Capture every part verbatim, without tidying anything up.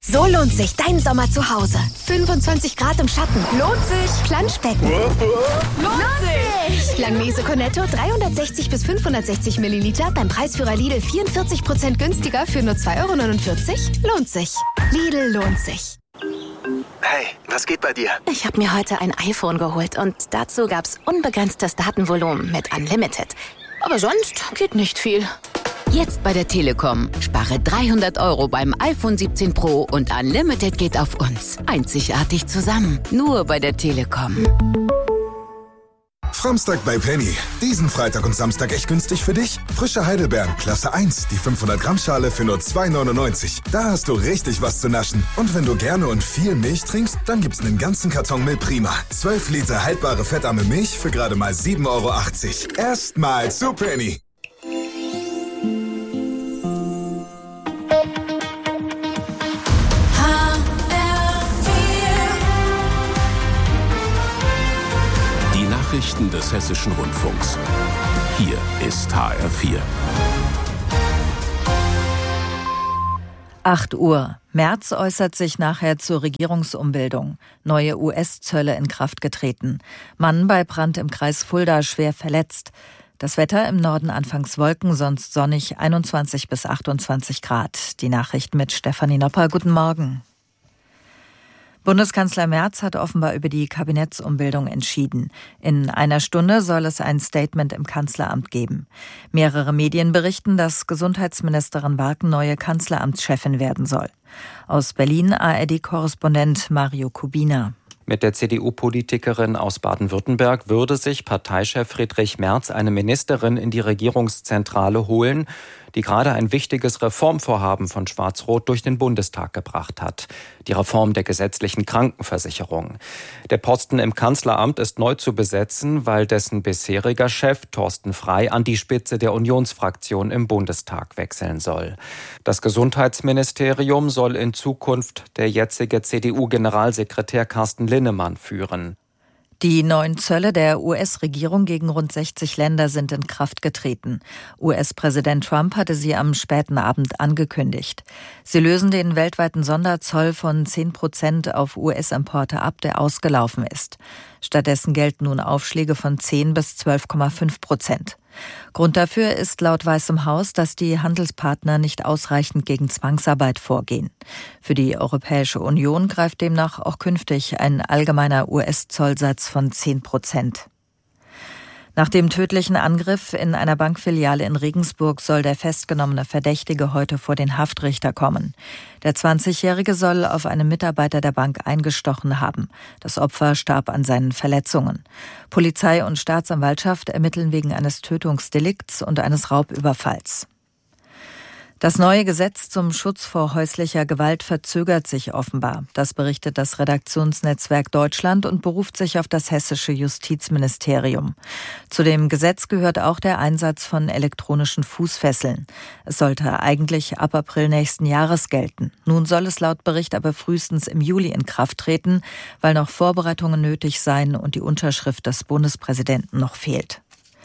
So lohnt sich dein Sommer zu Hause. fünfundzwanzig Grad im Schatten. Lohnt sich. Planschbecken. Lohnt sich. Langnese Cornetto dreihundertsechzig bis fünfhundertsechzig Milliliter beim Preisführer Lidl vierundvierzig Prozent günstiger für nur zwei Euro neunundvierzig. Lohnt sich. Lidl lohnt sich. Hey, was geht bei dir? Ich habe mir heute ein iPhone geholt und dazu gab's unbegrenztes Datenvolumen mit Unlimited. Aber sonst geht nicht viel. Jetzt bei der Telekom. Spare dreihundert Euro beim iPhone siebzehn Pro und Unlimited geht auf uns. Einzigartig zusammen. Nur bei der Telekom. Framstag bei Penny. Diesen Freitag und Samstag echt günstig für dich. Frische Heidelbeeren, Klasse eins, die fünfhundert Gramm Schale für nur zwei neunundneunzig. Da hast du richtig was zu naschen. Und wenn du gerne und viel Milch trinkst, dann gibt's einen ganzen Karton Milch Prima. zwölf Liter haltbare fettarme Milch für gerade mal sieben Euro achtzig. Erstmal zu Penny. Nachrichten des Hessischen Rundfunks. Hier ist H R vier. acht Uhr. Merz äußert sich nachher zur Regierungsumbildung. Neue U S-Zölle in Kraft getreten. Mann bei Brand im Kreis Fulda schwer verletzt. Das Wetter im Norden anfangs Wolken, sonst sonnig, einundzwanzig bis achtundzwanzig Grad. Die Nachrichten mit Stefanie Nopper. Guten Morgen. Bundeskanzler Merz hat offenbar über die Kabinettsumbildung entschieden. In einer Stunde soll es ein Statement im Kanzleramt geben. Mehrere Medien berichten, dass Gesundheitsministerin Barken neue Kanzleramtschefin werden soll. Aus Berlin A R D-Korrespondent Mario Kubina. Mit der C D U-Politikerin aus Baden-Württemberg würde sich Parteichef Friedrich Merz eine Ministerin in die Regierungszentrale holen, die gerade ein wichtiges Reformvorhaben von Schwarz-Rot durch den Bundestag gebracht hat. Die Reform der gesetzlichen Krankenversicherung. Der Posten im Kanzleramt ist neu zu besetzen, weil dessen bisheriger Chef Thorsten Frey an die Spitze der Unionsfraktion im Bundestag wechseln soll. Das Gesundheitsministerium soll in Zukunft der jetzige C D U-Generalsekretär Carsten Linnemann führen. Die neuen Zölle der U S-Regierung gegen rund sechzig Länder sind in Kraft getreten. U S-Präsident Trump hatte sie am späten Abend angekündigt. Sie lösen den weltweiten Sonderzoll von zehn Prozent auf U S-Importe ab, der ausgelaufen ist. Stattdessen gelten nun Aufschläge von zehn bis zwölf Komma fünf Prozent. Grund dafür ist laut Weißem Haus, dass die Handelspartner nicht ausreichend gegen Zwangsarbeit vorgehen. Für die Europäische Union greift demnach auch künftig ein allgemeiner U S-Zollsatz von zehn Prozent. Nach dem tödlichen Angriff in einer Bankfiliale in Regensburg soll der festgenommene Verdächtige heute vor den Haftrichter kommen. Der zwanzigjährige soll auf einen Mitarbeiter der Bank eingestochen haben. Das Opfer starb an seinen Verletzungen. Polizei und Staatsanwaltschaft ermitteln wegen eines Tötungsdelikts und eines Raubüberfalls. Das neue Gesetz zum Schutz vor häuslicher Gewalt verzögert sich offenbar. Das berichtet das Redaktionsnetzwerk Deutschland und beruft sich auf das hessische Justizministerium. Zu dem Gesetz gehört auch der Einsatz von elektronischen Fußfesseln. Es sollte eigentlich ab April nächsten Jahres gelten. Nun soll es laut Bericht aber frühestens im Juli in Kraft treten, weil noch Vorbereitungen nötig seien und die Unterschrift des Bundespräsidenten noch fehlt.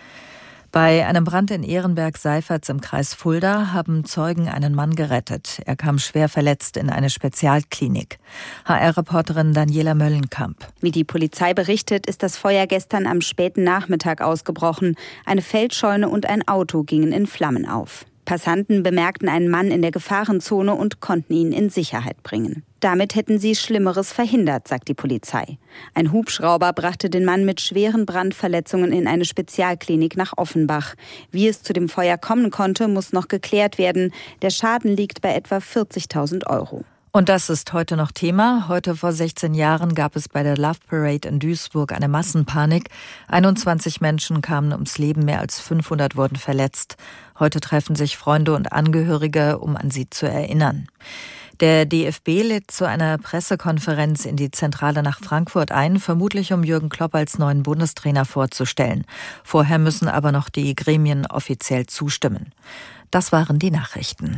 Bei einem Brand in Ehrenberg-Seiferts im Kreis Fulda haben Zeugen einen Mann gerettet. Er kam schwer verletzt in eine Spezialklinik. H R-Reporterin Daniela Möllenkamp. Wie die Polizei berichtet, ist das Feuer gestern am späten Nachmittag ausgebrochen. Eine Feldscheune und ein Auto gingen in Flammen auf. Passanten bemerkten einen Mann in der Gefahrenzone und konnten ihn in Sicherheit bringen. Damit hätten sie Schlimmeres verhindert, sagt die Polizei. Ein Hubschrauber brachte den Mann mit schweren Brandverletzungen in eine Spezialklinik nach Offenbach. Wie es zu dem Feuer kommen konnte, muss noch geklärt werden. Der Schaden liegt bei etwa vierzigtausend Euro. Und das ist heute noch Thema. Heute vor sechzehn Jahren gab es bei der Love Parade in Duisburg eine Massenpanik. einundzwanzig Menschen kamen ums Leben, mehr als fünfhundert wurden verletzt. Heute treffen sich Freunde und Angehörige, um an sie zu erinnern. Der D F B lädt zu einer Pressekonferenz in die Zentrale nach Frankfurt ein, vermutlich um Jürgen Klopp als neuen Bundestrainer vorzustellen. Vorher müssen aber noch die Gremien offiziell zustimmen. Das waren die Nachrichten.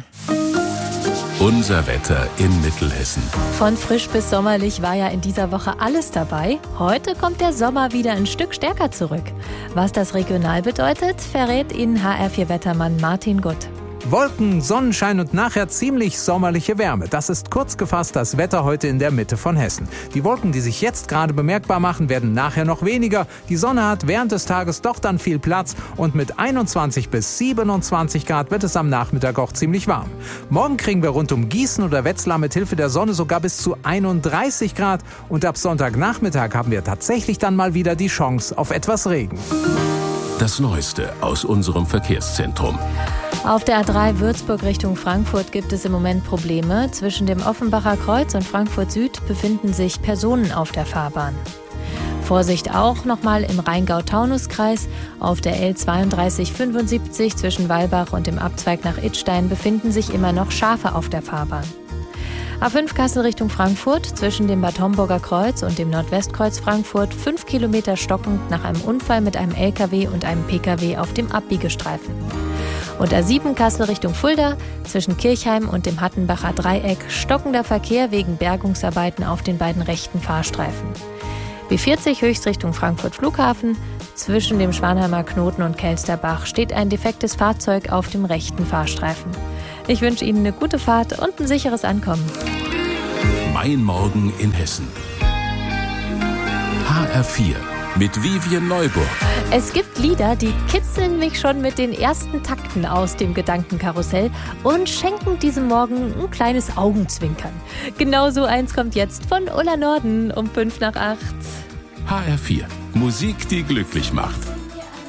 Unser Wetter in Mittelhessen. Von frisch bis sommerlich war ja in dieser Woche alles dabei. Heute kommt der Sommer wieder ein Stück stärker zurück. Was das regional bedeutet, verrät Ihnen H R vier Wettermann Martin Gutt. Wolken, Sonnenschein und nachher ziemlich sommerliche Wärme. Das ist kurz gefasst das Wetter heute in der Mitte von Hessen. Die Wolken, die sich jetzt gerade bemerkbar machen, werden nachher noch weniger. Die Sonne hat während des Tages doch dann viel Platz und mit einundzwanzig bis siebenundzwanzig Grad wird es am Nachmittag auch ziemlich warm. Morgen kriegen wir rund um Gießen oder Wetzlar mit Hilfe der Sonne sogar bis zu einunddreißig Grad und ab Sonntagnachmittag haben wir tatsächlich dann mal wieder die Chance auf etwas Regen. Das Neueste aus unserem Verkehrszentrum. Auf der A drei Würzburg Richtung Frankfurt gibt es im Moment Probleme. Zwischen dem Offenbacher Kreuz und Frankfurt Süd befinden sich Personen auf der Fahrbahn. Vorsicht auch nochmal im Rheingau-Taunus-Kreis. Auf der L zweiunddreißig fünfundsiebzig zwischen Walbach und dem Abzweig nach Idstein befinden sich immer noch Schafe auf der Fahrbahn. A fünf Kassel Richtung Frankfurt, zwischen dem Bad Homburger Kreuz und dem Nordwestkreuz Frankfurt, fünf Kilometer stockend nach einem Unfall mit einem L K W und einem P K W auf dem Abbiegestreifen. Und A sieben Kassel Richtung Fulda, zwischen Kirchheim und dem Hattenbacher Dreieck, stockender Verkehr wegen Bergungsarbeiten auf den beiden rechten Fahrstreifen. B vierzig Höchstrichtung Frankfurt Flughafen, zwischen dem Schwanheimer Knoten und Kelsterbach steht ein defektes Fahrzeug auf dem rechten Fahrstreifen. Ich wünsche Ihnen eine gute Fahrt und ein sicheres Ankommen. Mein Morgen in Hessen. H R vier mit Vivian Neuburg. Es gibt Lieder, die kitzeln mich schon mit den ersten Takten aus dem Gedankenkarussell und schenken diesem Morgen ein kleines Augenzwinkern. Genauso eins kommt jetzt von Ulla Norden um fünf nach acht. H R vier. Musik, die glücklich macht.